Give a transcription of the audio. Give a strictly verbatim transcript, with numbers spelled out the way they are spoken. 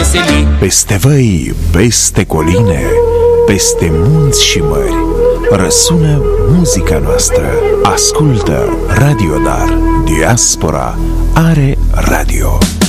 veseli. Peste văi, peste coline, peste munți și mări, răsună muzica noastră. Ascultă Radio Dar. Diaspora are radio.